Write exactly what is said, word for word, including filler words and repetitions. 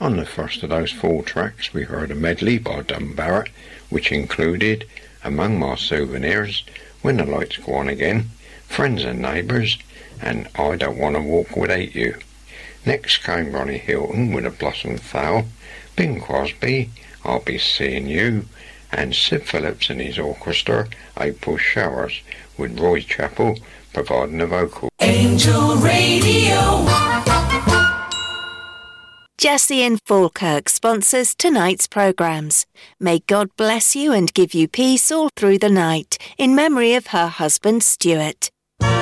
On the first of those four tracks we heard a medley by Dun Barrett, which included Among My Souvenirs, When the Lights Go On Again, Friends and Neighbours, and I Don't Want to Walk Without You. Next came Ronnie Hilton with A Blossom Fowl, Bing Crosby, I'll Be Seeing You, and Sid Phillips and his orchestra, April Showers, with Roy Chappell providing the vocal. Angel Radio. Jessie and Falkirk sponsors tonight's programmes. May God bless you and give you peace all through the night, in memory of her husband Stuart.